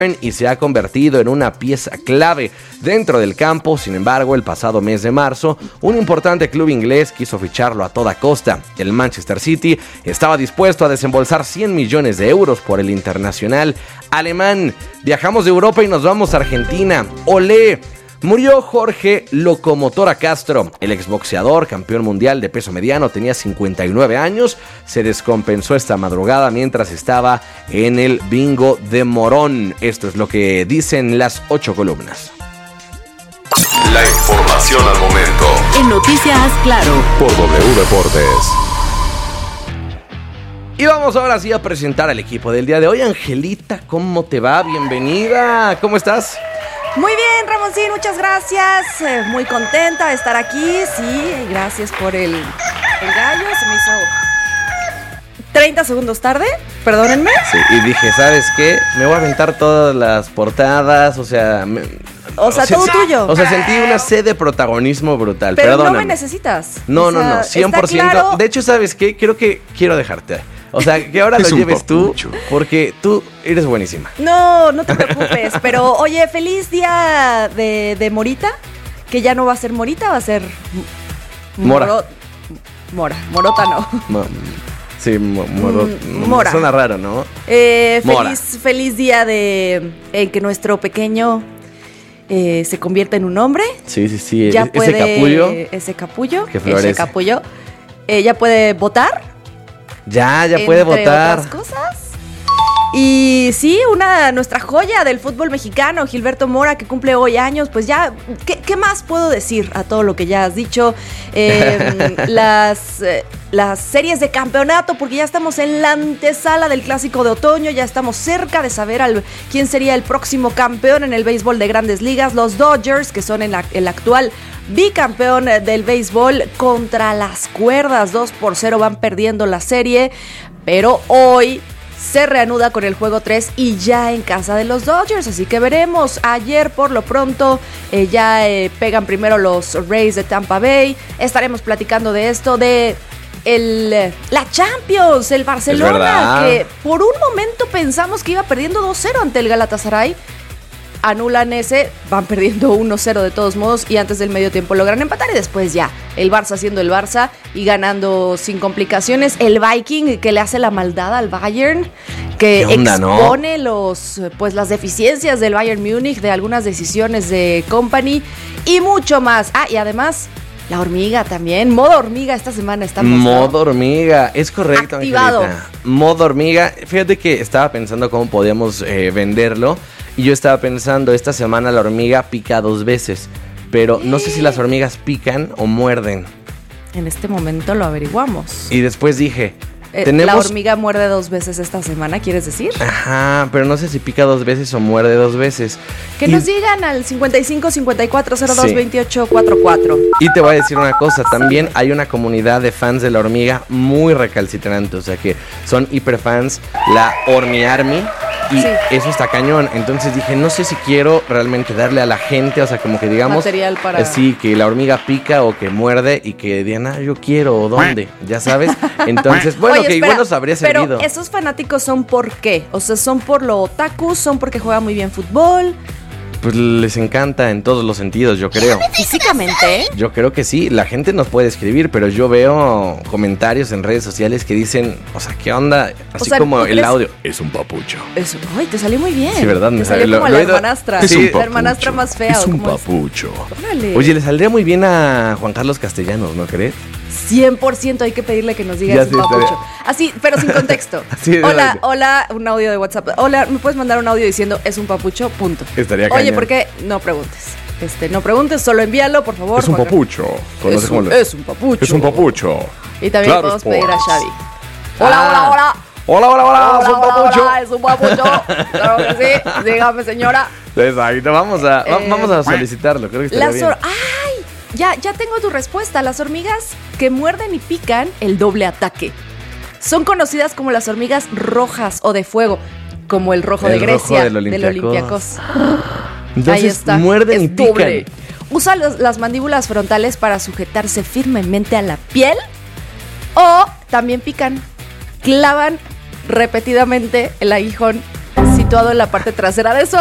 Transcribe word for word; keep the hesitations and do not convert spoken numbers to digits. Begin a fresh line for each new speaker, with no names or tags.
y se ha convertido en una pieza clave dentro del campo. Sin embargo, el pasado mes de marzo, un importante club inglés quiso ficharlo a toda costa. El Manchester City estaba dispuesto a desembolsar cien millones de euros por el internacional alemán. Viajamos de Europa y nos vamos a Argentina. ¡Olé! Murió Jorge Locomotora Castro, el exboxeador, campeón mundial de peso mediano, tenía cincuenta y nueve años, se descompensó esta madrugada mientras estaba en el bingo de Morón. Esto es lo que dicen las ocho columnas.
La información al momento.
En Noticias Claro.
Por W Deportes.
Y vamos ahora sí a presentar al equipo del día de hoy. Angelita, ¿cómo te va? Bienvenida. ¿Cómo estás?
Muy bien, Ramoncín, muchas gracias. Eh, muy contenta de estar aquí. Sí, gracias por el, el gallo. Se me hizo treinta segundos tarde, perdónenme.
Sí, y dije, ¿sabes qué? Me voy a aventar todas las portadas, o sea... Me,
o sea, o sea todo tuyo.
O sea, sentí una sed de protagonismo brutal.
Pero
Perdóname.
no me necesitas.
No,
o sea,
no, no, cien por ciento.
Claro.
De hecho, ¿sabes qué? Creo que quiero dejarte. O sea, que ahora lo lleves tú, porque tú eres buenísima.
No, no te preocupes. Pero, oye, feliz día de, de Morita, que ya no va a ser Morita, va a ser...
Mora.
Moro, mora, Morota no.
Mo, sí, mo, moro,
mm, Mora.
Suena raro, ¿no?
Eh, feliz, feliz día de en que nuestro pequeño eh, se convierta en un hombre.
Sí, sí, sí.
Ya
ese
puede,
capullo.
Ese capullo.
Que florece.
Ese capullo. Eh, ya puede votar.
Ya, ya puede
entre
votar.
Otras cosas. Y sí, una nuestra joya del fútbol mexicano, Gilberto Mora, que cumple hoy años. Pues ya, ¿qué, qué más puedo decir a todo lo que ya has dicho? Eh, las, eh, las series de campeonato, porque ya estamos en la antesala del Clásico de Otoño, ya estamos cerca de saber al, quién sería el próximo campeón en el béisbol de Grandes Ligas. Los Dodgers, que son en la, el actual bicampeón del béisbol, contra las cuerdas, dos por cero van perdiendo la serie, pero hoy se reanuda con el juego tres y ya en casa de los Dodgers, así que veremos. Ayer por lo pronto eh, ya eh, pegan primero los Rays de Tampa Bay. Estaremos platicando de esto, de el, la Champions, el Barcelona, que por un momento pensamos que iba perdiendo dos cero ante el Galatasaray. Anulan ese, van perdiendo uno cero de todos modos y antes del medio tiempo logran empatar y después ya, el Barça siendo el Barça y ganando sin complicaciones. El Viking que le hace la maldad al Bayern, que onda, expone ¿no? los, pues, las deficiencias del Bayern Múnich, de algunas decisiones de Company y mucho más. Ah, y además... La hormiga también, modo hormiga esta semana estamos.
Modo hormiga, es correcto,
activado.
Angelita. Modo hormiga, fíjate que estaba pensando cómo podíamos eh, venderlo y yo estaba pensando, esta semana la hormiga pica dos veces, pero no sé si las hormigas pican o muerden.
En este momento lo averiguamos.
Y después dije...
Eh,
tenemos...
La hormiga muerde dos veces esta semana, ¿quieres decir?
Ajá, pero no sé si pica dos veces o muerde dos veces.
Que
y...
nos digan al cincuenta y cinco, cincuenta y cuatro, cero dos, veintiocho, cuarenta y cuatro.
Y te voy a decir una cosa, también hay una comunidad de fans de la hormiga muy recalcitrante, o sea que son hiperfans, la Hormi Army, y sí. Eso está cañón. Entonces dije, no sé si quiero realmente darle a la gente, o sea, como que digamos...
Material para...
Eh, sí, que la hormiga pica o que muerde y que digan, ah, yo quiero, o dónde, ya sabes. Entonces, bueno,
Oye,
que
espera,
igual nos habría servido.
Pero esos fanáticos son por qué, o sea, son por lo otaku, son porque juega muy bien fútbol.
Pues les encanta en todos los sentidos, yo creo.
¿Físicamente?
Yo creo que sí. La gente nos puede escribir, pero yo veo comentarios en redes sociales que dicen, o sea, ¿qué onda? Así o sea, como el audio.
Es un papucho.
Eso. Ay, te salió muy bien.
Sí, ¿verdad?
Te
Me
salió
salió,
como
lo,
la
lo ido...
hermanastra.
Es
sí, la hermanastra más fea.
Es un papucho.
Es?
Oye, le saldría muy bien a Juan Carlos Castellanos, ¿no crees?
cien por ciento hay que pedirle que nos diga
ya
es un
sí,
papucho. Así, pero sin contexto.
Sí,
hola, hola, un audio de WhatsApp. Hola, ¿me puedes mandar un audio diciendo es un papucho? Punto.
Estaría
Oye,
cañón.
¿por qué? No preguntes. Este, no preguntes, solo envíalo, por favor.
Es un papucho.
Es un,
le...
es un papucho.
Es un papucho.
Y también claro, podemos pedir a Xavi. Hola,
ah.
hola, hola.
Hola, hola, hola,
hola,
es un
hola,
papucho.
Hola, es un papucho. Claro que sí. Dígame, señora.
Exacto, vamos a,
eh,
vamos a solicitarlo. Creo que estaría
las
bien.
Or- ¡Ay! Ya, ya tengo tu respuesta. Las hormigas que muerden y pican el doble ataque. Son conocidas como las hormigas rojas o de fuego, como el rojo
el
de Grecia,
rojo del
Olympiacos.
Entonces,
ahí está.
muerden
es
y pican.
Doble. Usa los, las mandíbulas frontales para sujetarse firmemente a la piel o también pican. Clavan repetidamente el aguijón. Si situado en la parte trasera de su